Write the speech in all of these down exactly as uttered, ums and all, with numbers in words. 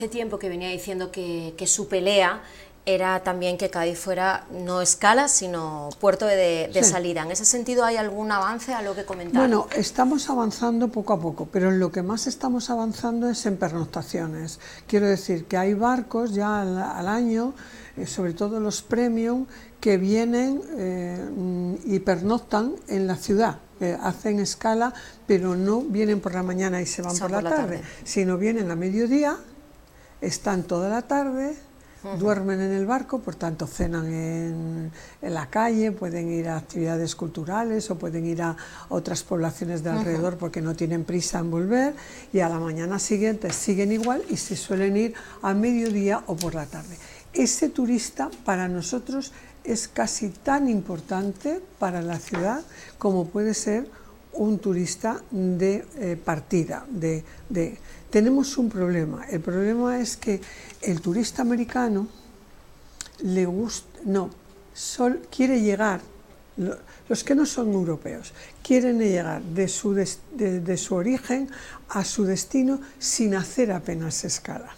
Hace tiempo que venía diciendo que, que su pelea era también que Cádiz fuera no escala, sino puerto de, de sí. salida. ¿En ese sentido hay algún avance a lo que comentar? Bueno, estamos avanzando poco a poco, pero en lo que más estamos avanzando es en pernoctaciones. Quiero decir que hay barcos ya al, al año, eh, sobre todo los premium, que vienen eh, y pernoctan en la ciudad. Eh, hacen escala, pero no vienen por la mañana y se van Son por la, por la tarde, tarde, sino vienen a mediodía, están toda la tarde, uh-huh. duermen en el barco, por tanto cenan en, en la calle, pueden ir a actividades culturales o pueden ir a otras poblaciones de alrededor uh-huh. porque no tienen prisa en volver, y a la mañana siguiente siguen igual y se suelen ir a mediodía o por la tarde. Ese turista para nosotros es casi tan importante para la ciudad como puede ser un turista de eh, partida. De, de, tenemos un problema, el problema es que el turista americano le gusta, no, sol, quiere llegar, lo, los que no son europeos, quieren llegar de su, de, de, de su origen a su destino sin hacer apenas escala.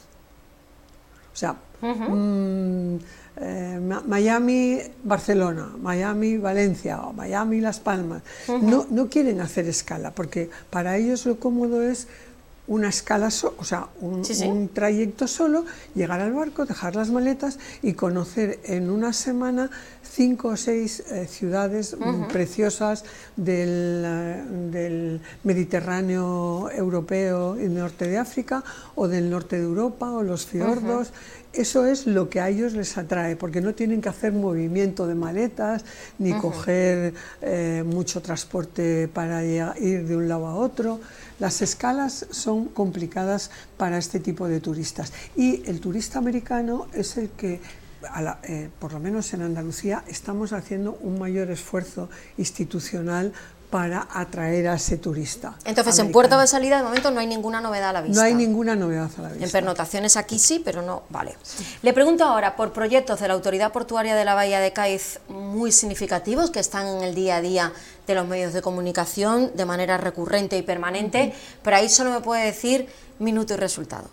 O sea, uh-huh. mmm, eh, Miami, Barcelona, Miami, Valencia, o Miami, Las Palmas, uh-huh. no, no quieren hacer escala, porque para ellos lo cómodo es una escala, so, o sea, un, sí, sí. un trayecto solo, llegar al barco, dejar las maletas y conocer en una semana cinco o seis eh, ciudades uh-huh. preciosas del, uh, del Mediterráneo europeo y norte de África, o del norte de Europa, o los fiordos. Uh-huh. Eso es lo que a ellos les atrae, porque no tienen que hacer movimiento de maletas, ni uh-huh. coger eh, mucho transporte para ir de un lado a otro. Las escalas son complicadas para este tipo de turistas, y el turista americano es el que, a la, eh, por lo menos en Andalucía, estamos haciendo un mayor esfuerzo institucional para atraer a ese turista. Entonces, americano. En puerto de salida, de momento, no hay ninguna novedad a la vista. No hay ninguna novedad a la vista. En pernotaciones aquí sí, pero no, vale. Sí. Le pregunto ahora por proyectos de la Autoridad Portuaria de la Bahía de Cádiz muy significativos que están en el día a día de los medios de comunicación de manera recurrente y permanente, uh-huh. pero ahí solo me puede decir minuto y resultado.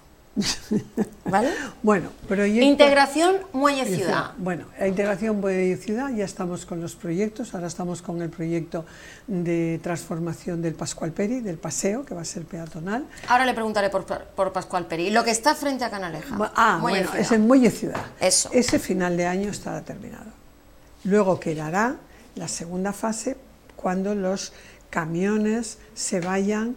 ¿Vale? Bueno, proyecto... Integración Muelle-Ciudad. Bueno, la integración Muelle-Ciudad, ya estamos con los proyectos, ahora estamos con el proyecto de transformación del Pascual Peri, del paseo, que va a ser peatonal. Ahora le preguntaré por, por Pascual Peri. ¿Y lo que está frente a Canaleja? Ah, Muelle bueno, es en Muelle-Ciudad. Eso. Ese final de año estará terminado. Luego quedará la segunda fase cuando los camiones se vayan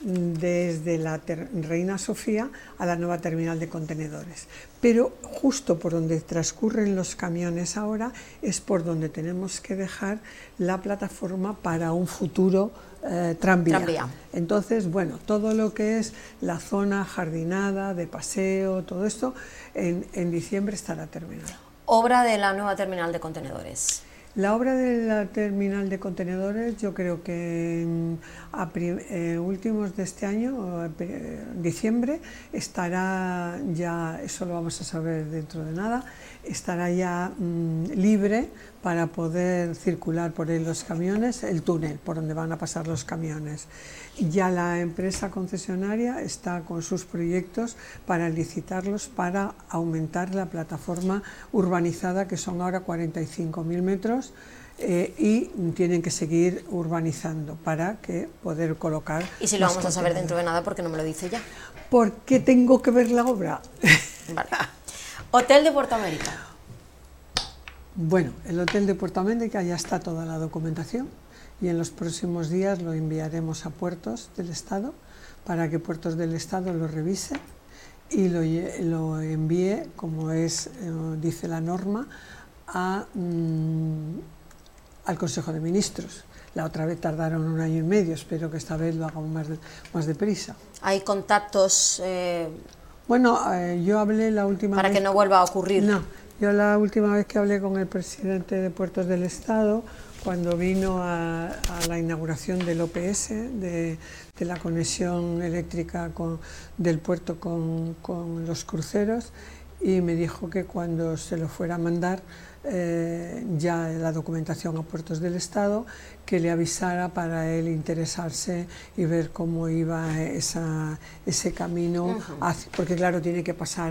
desde la Reina Sofía a la nueva terminal de contenedores, pero justo por donde transcurren los camiones ahora es por donde tenemos que dejar la plataforma para un futuro eh, tranvía. tranvía. Entonces, bueno, todo lo que es la zona jardinada, de paseo, todo esto, en, en diciembre estará terminado. Obra de la nueva terminal de contenedores. La obra de la terminal de contenedores, yo creo que a eh, últimos de este año, eh, diciembre, estará ya, eso lo vamos a saber dentro de nada, estará ya mmm, libre para poder circular por ahí los camiones, el túnel por donde van a pasar los camiones. Ya la empresa concesionaria está con sus proyectos para licitarlos, para aumentar la plataforma urbanizada, que son ahora cuarenta y cinco mil metros, eh, y tienen que seguir urbanizando para que poder colocar... ¿Y si lo vamos a saber dentro de nada porque no me lo dice ya? Porque tengo que ver la obra. Vale. Hotel de Puerto América. Bueno, el Hotel de Puerto América ya está toda la documentación, y en los próximos días lo enviaremos a Puertos del Estado para que Puertos del Estado lo revise y lo, lo envíe, como es, eh, dice la norma, a, mm, al Consejo de Ministros. La otra vez tardaron un año y medio, espero que esta vez lo hagamos más, de, más deprisa. ¿Hay contactos? Eh, bueno, eh, yo hablé la última para vez... Para que no vuelva a ocurrir. No, yo la última vez que hablé con el presidente de Puertos del Estado, cuando vino a, a la inauguración del O P S, de, de la conexión eléctrica con, del puerto con, con los cruceros, y me dijo que cuando se lo fuera a mandar eh, ya la documentación a Puertos del Estado, que le avisara para él interesarse y ver cómo iba esa, ese camino, Uh-huh. hacia, porque claro, tiene que pasar